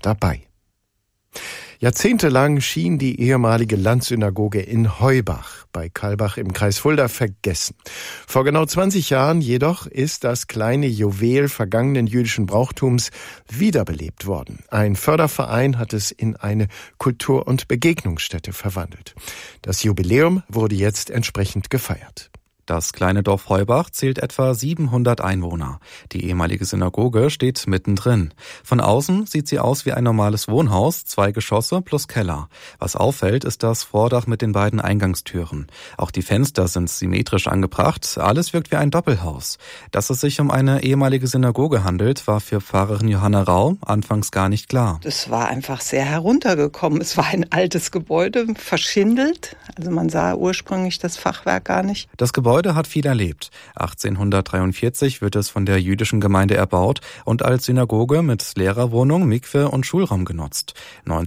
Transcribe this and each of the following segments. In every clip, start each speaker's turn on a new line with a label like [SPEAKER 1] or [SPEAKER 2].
[SPEAKER 1] dabei. Jahrzehntelang schien die ehemalige Landsynagoge in Heubach bei Kalbach im Kreis Fulda vergessen. Vor genau 20 Jahren jedoch ist das kleine Juwel vergangenen jüdischen Brauchtums wiederbelebt worden. Ein Förderverein hat es in eine Kultur- und Begegnungsstätte verwandelt. Das Jubiläum wurde jetzt entsprechend gefeiert.
[SPEAKER 2] Das kleine Dorf Heubach zählt etwa 700 Einwohner. Die ehemalige Synagoge steht mittendrin. Von außen sieht sie aus wie ein normales Wohnhaus, 2 Geschosse plus Keller. Was auffällt, ist das Vordach mit den beiden Eingangstüren. Auch die Fenster sind symmetrisch angebracht. Alles wirkt wie ein Doppelhaus. Dass es sich um eine ehemalige Synagoge handelt, war für Pfarrerin Johanna Rau anfangs gar nicht klar.
[SPEAKER 3] Es war einfach sehr heruntergekommen. Es war ein altes Gebäude, verschindelt. Also man sah ursprünglich das Fachwerk gar nicht.
[SPEAKER 2] Das Gebäude hat viel erlebt. 1843 wird es von der jüdischen Gemeinde erbaut und als Synagoge mit Lehrerwohnung, Mikwe und Schulraum genutzt.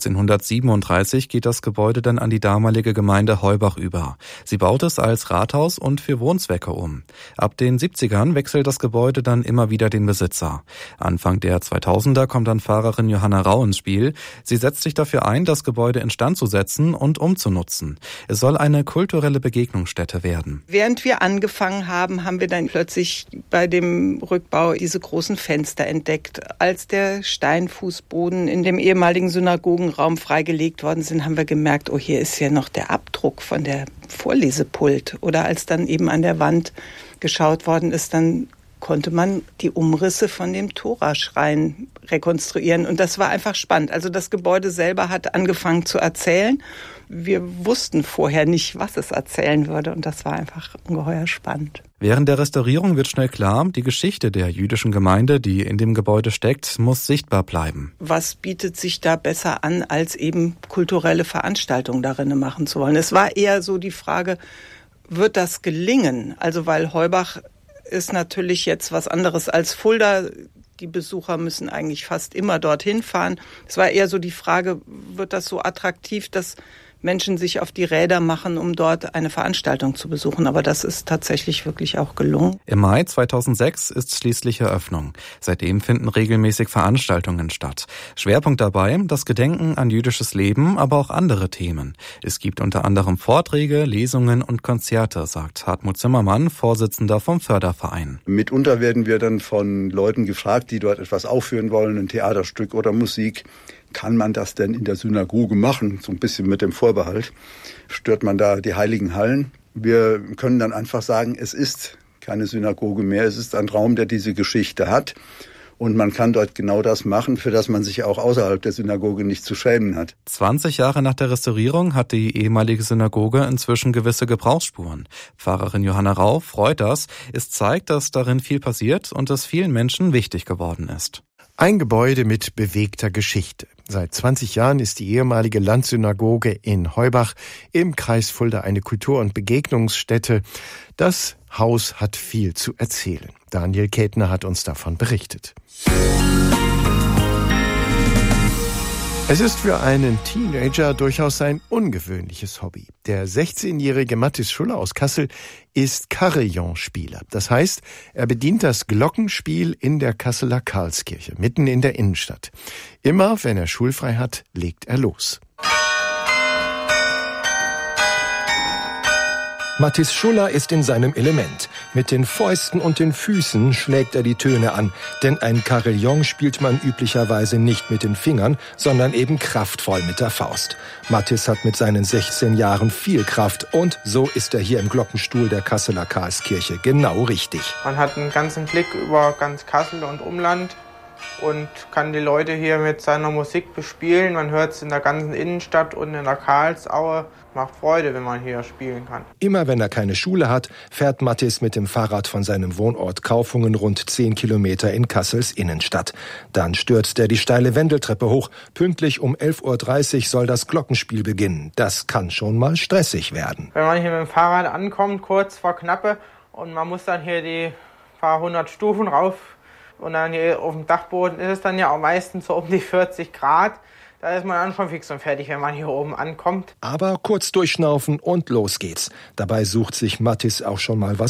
[SPEAKER 2] 1937 geht das Gebäude dann an die damalige Gemeinde Heubach über. Sie baut es als Rathaus und für Wohnzwecke um. Ab den 70ern wechselt das Gebäude dann immer wieder den Besitzer. Anfang der 2000er kommt dann Pfarrerin Johanna Rau ins Spiel. Sie setzt sich dafür ein, das Gebäude instand zu setzen und umzunutzen. Es soll eine kulturelle Begegnungsstätte werden.
[SPEAKER 3] Während wir angefangen haben, haben wir dann plötzlich bei dem Rückbau diese großen Fenster entdeckt. Als der Steinfußboden in dem ehemaligen Synagogenraum freigelegt worden sind, haben wir gemerkt, oh, hier ist ja noch der Abdruck von der Vorlesepult. Oder als dann eben an der Wand geschaut worden ist, dann konnte man die Umrisse von dem Toraschrein rekonstruieren. Und das war einfach spannend. Also das Gebäude selber hat angefangen zu erzählen. Wir wussten vorher nicht, was es erzählen würde. Und das war einfach ungeheuer spannend.
[SPEAKER 2] Während der Restaurierung wird schnell klar, die Geschichte der jüdischen Gemeinde, die in dem Gebäude steckt, muss sichtbar bleiben.
[SPEAKER 3] Was bietet sich da besser an, als eben kulturelle Veranstaltungen darin machen zu wollen? Es war eher so die Frage, wird das gelingen? Also weil Heubach ist natürlich jetzt was anderes als Fulda. Die Besucher müssen eigentlich fast immer dorthin fahren. Es war eher so die Frage, wird das so attraktiv, dass Menschen sich auf die Räder machen, um dort eine Veranstaltung zu besuchen. Aber das ist tatsächlich wirklich auch gelungen.
[SPEAKER 2] Im Mai 2006 ist schließlich Eröffnung. Seitdem finden regelmäßig Veranstaltungen statt. Schwerpunkt dabei das Gedenken an jüdisches Leben, aber auch andere Themen. Es gibt unter anderem Vorträge, Lesungen und Konzerte, sagt Hartmut Zimmermann, Vorsitzender vom Förderverein.
[SPEAKER 4] Mitunter werden wir dann von Leuten gefragt, die dort etwas aufführen wollen, ein Theaterstück oder Musik. Kann man das denn in der Synagoge machen? So ein bisschen mit dem Vorbehalt. Stört man da die heiligen Hallen? Wir können dann einfach sagen, es ist keine Synagoge mehr. Es ist ein Raum, der diese Geschichte hat. Und man kann dort genau das machen, für das man sich auch außerhalb der Synagoge nicht zu schämen hat.
[SPEAKER 2] 20 Jahre nach der Restaurierung hat die ehemalige Synagoge inzwischen gewisse Gebrauchsspuren. Pfarrerin Johanna Rau freut das. Es zeigt, dass darin viel passiert und es vielen Menschen wichtig geworden ist.
[SPEAKER 1] Ein Gebäude mit bewegter Geschichte. Seit 20 Jahren ist die ehemalige Landsynagoge in Heubach im Kreis Fulda eine Kultur- und Begegnungsstätte. Das Haus hat viel zu erzählen. Daniel Kätner hat uns davon berichtet. Es ist für einen Teenager durchaus ein ungewöhnliches Hobby. Der 16-jährige Mathis Schuller aus Kassel ist Carillon-Spieler. Das heißt, er bedient das Glockenspiel in der Kasseler Karlskirche, mitten in der Innenstadt. Immer, wenn er schulfrei hat, legt er los.
[SPEAKER 5] Mathis Schuller ist in seinem Element. Mit den Fäusten und den Füßen schlägt er die Töne an, denn ein Carillon spielt man üblicherweise nicht mit den Fingern, sondern eben kraftvoll mit der Faust. Mathis hat mit seinen 16 Jahren viel Kraft und so ist er hier im Glockenstuhl der Kasseler Karlskirche genau richtig.
[SPEAKER 6] Man hat einen ganzen Blick über ganz Kassel und Umland und kann die Leute hier mit seiner Musik bespielen. Man hört es in der ganzen Innenstadt und in der Karlsaue. Macht Freude, wenn man hier spielen kann.
[SPEAKER 5] Immer wenn er keine Schule hat, fährt Mathis mit dem Fahrrad von seinem Wohnort Kaufungen rund 10 Kilometer in Kassels Innenstadt. Dann stürzt er die steile Wendeltreppe hoch. Pünktlich um 11.30 Uhr soll das Glockenspiel beginnen. Das kann schon mal stressig werden.
[SPEAKER 6] Wenn man hier mit dem Fahrrad ankommt, kurz vor Knappe, und man muss dann hier die paar hundert Stufen rauf, und dann hier auf dem Dachboden ist es dann ja auch meistens so um die 40 Grad. Da ist man dann schon fix und fertig, wenn man hier oben ankommt.
[SPEAKER 5] Aber kurz durchschnaufen und los geht's. Dabei sucht sich Mathis auch schon mal was